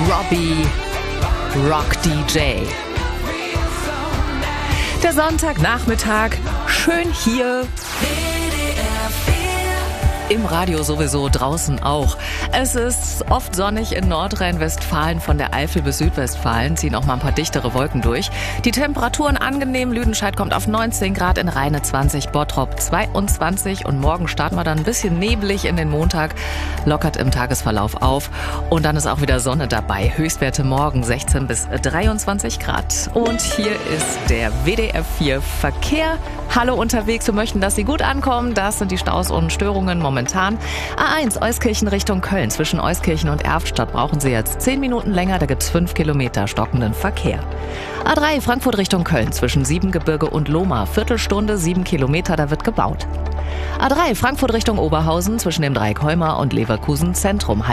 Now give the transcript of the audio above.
Robbie Rock DJ. Der Sonntagnachmittag, schön hier. Im Radio sowieso, draußen auch. Es ist oft sonnig in Nordrhein-Westfalen. Von der Eifel bis Südwestfalen ziehen auch mal ein paar dichtere Wolken durch. Die Temperaturen angenehm. Lüdenscheid kommt auf 19 Grad, in Rheine 20, Bottrop 22. Und morgen starten wir dann ein bisschen neblig in den Montag. Lockert im Tagesverlauf auf. Und dann ist auch wieder Sonne dabei. Höchstwerte morgen 16 bis 23 Grad. Und hier ist der WDR 4 Verkehr. Hallo unterwegs. Wir möchten, dass Sie gut ankommen. Das sind die Staus und Störungen momentan. A1 Euskirchen Richtung Köln. Zwischen Euskirchen und Erftstadt brauchen Sie jetzt 10 Minuten länger. Da gibt's 5 Kilometer stockenden Verkehr. A3 Frankfurt Richtung Köln. Zwischen Siebengebirge und Lohmar. Viertelstunde, 7 Kilometer. Da wird gebaut. A3 Frankfurt Richtung Oberhausen. Zwischen dem Dreieck Heuma und Leverkusen Zentrum.